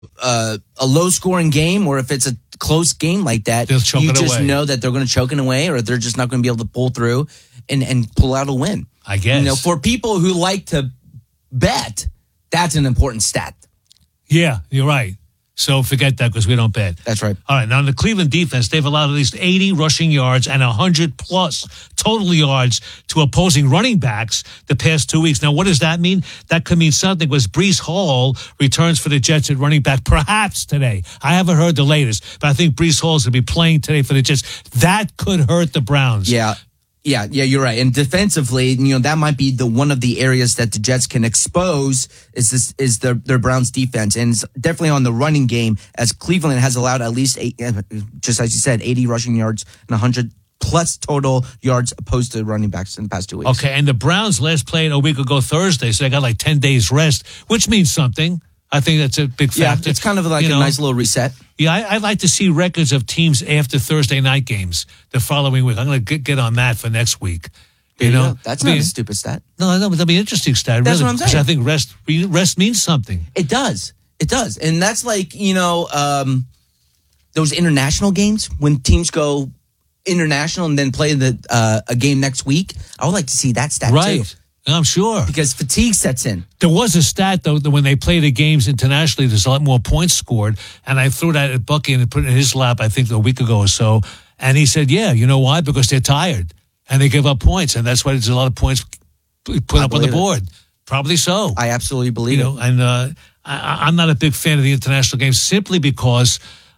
a low scoring game or if it's a close game like that, They'll choke you it just away. know that they're going to choke it away or they're just not going to be able to pull through and pull out a win. I guess. You know, for people who like to bet, that's an important stat. Yeah, you're right. So forget that because we don't bet. That's right. All right, now in the Cleveland defense, they've allowed at least 80 rushing yards and 100-plus total yards to opposing running backs the past 2 weeks. Now, what does that mean? That could mean something because Breece Hall returns for the Jets at running back perhaps today. I haven't heard the latest, but I think Breece Hall is going to be playing today for the Jets. That could hurt the Browns. Yeah, you're right. And defensively, you know, that might be one of the areas that the Jets can expose is their Browns defense. And it's definitely on the running game as Cleveland has allowed at least just as you said, 80 rushing yards and 100-plus total yards opposed to running backs in the past 2 weeks. Okay, and the Browns last played a week ago Thursday, so they got like 10 days rest, which means something. I think that's a big factor. Yeah, it's kind of like a nice little reset. Yeah, I'd like to see records of teams after Thursday night games the following week. I'm going to get on that for next week. You know, that's not a stupid stat. No, that'd be an interesting stat. That's really, what I'm saying. I think rest means something. It does, and that's like those international games when teams go international and then play a game next week. I would like to see that stat right. too. I'm sure. Because fatigue sets in. There was a stat, though, that when they play the games internationally, there's a lot more points scored. And I threw that at Bucky and put it in his lap, I think, a week ago or so. And he said, yeah, you know why? Because they're tired. And they give up points. And that's why there's a lot of points put up on the board. Probably so. I absolutely believe it. And I'm not a big fan of the international games simply because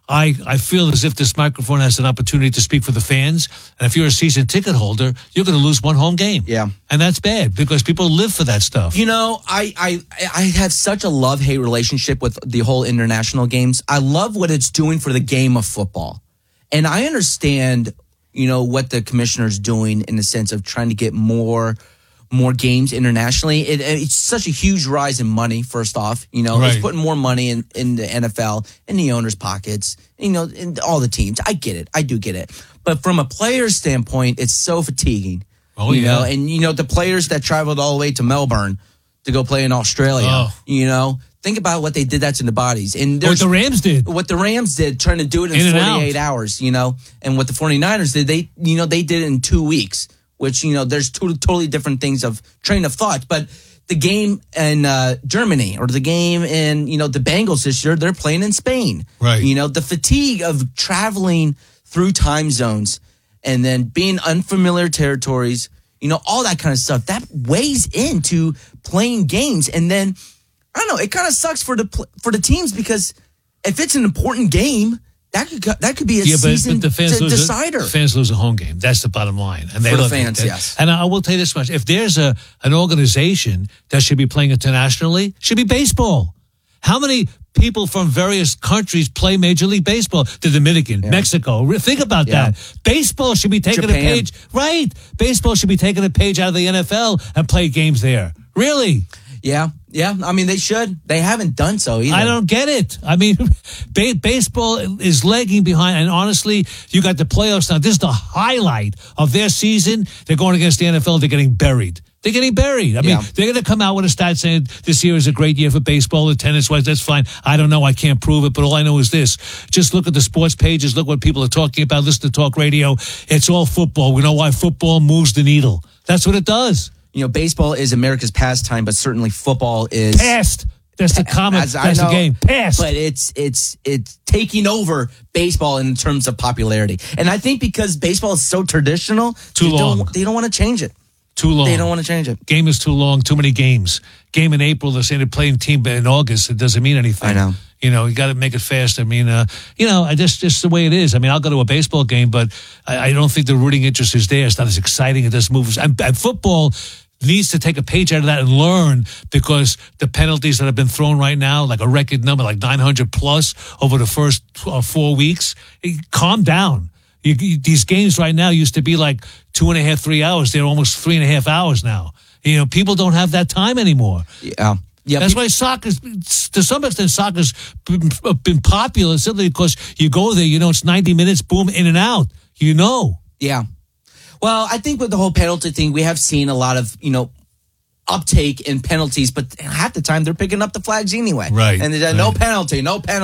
I feel as if this microphone has an opportunity to speak for the fans. And if you're a season ticket holder, you're going to lose one home game. Yeah. And that's bad because people live for that stuff. You know, I have such a love-hate relationship with the whole international games. I love what it's doing for the game of football. And I understand, you know, what the commissioner's doing in the sense of trying to get more games internationally. It's such a huge rise in money, first off. You know, right. It's putting more money in the NFL, in the owners' pockets, you know, in all the teams. I get it. I do get it. But from a player's standpoint, it's so fatiguing. Oh, you yeah. know, and, you know, the players that traveled all the way to Melbourne to go play in Australia, you know, think about what they did that to the bodies. And what the Rams did. What the Rams did, trying to do it in 48 hours, you know, and what the 49ers did, they did it in 2 weeks. Which, you know, there's two totally different things of train of thought. But the game in Germany or the game in, you know, the Bengals this year, they're playing in Spain. Right. You know, the fatigue of traveling through time zones and then being unfamiliar territories, you know, all that kind of stuff, that weighs into playing games. And then, I don't know, it kind of sucks for the teams because if it's an important game, that could be a season decider. Fans lose a home game. That's the bottom line. And for the fans, yes. And I will tell you this much. If there's an organization that should be playing internationally, it should be baseball. How many people from various countries play Major League Baseball? The Dominican, Mexico. Think about that. Baseball should be taking a page. Right. Baseball should be taking a page out of the NFL and play games there. Really? Yeah. I mean, they should. They haven't done so either. I don't get it. I mean, baseball is lagging behind. And honestly, you got the playoffs now. This is the highlight of their season. They're going against the NFL. They're getting buried. I mean, they're going to come out with a stat saying this year is a great year for baseball, the tennis-wise. That's fine. I don't know. I can't prove it. But all I know is this. Just look at the sports pages. Look what people are talking about. Listen to talk radio. It's all football. We know why football moves the needle. That's what it does. You know, baseball is America's pastime, but certainly football is past. That's the comment. That's the game. Past. But it's taking over baseball in terms of popularity. And I think because baseball is so traditional, they don't want to change it. Too long. They don't want to change it. Game is too long. Too many games. Game in April. They're saying they're playing team in August. It doesn't mean anything. I know. You know, you got to make it fast. I mean, you know, just the way it is. I mean, I'll go to a baseball game, but I don't think the rooting interest is there. It's not as exciting. It doesn't move. And football needs to take a page out of that and learn because the penalties that have been thrown right now, like a record number, like 900 plus over the first 4 weeks, calm down. These games right now used to be like 2.5, 3 hours. They're almost 3.5 hours now. You know, people don't have that time anymore. Yeah. That's why soccer's, to some extent, soccer's been popular simply because you go there, you know, it's 90 minutes, boom, in and out. You know. Yeah. Well, I think with the whole penalty thing, we have seen a lot of uptake in penalties, but half the time they're picking up the flags anyway. Right. And no penalty, no penalty.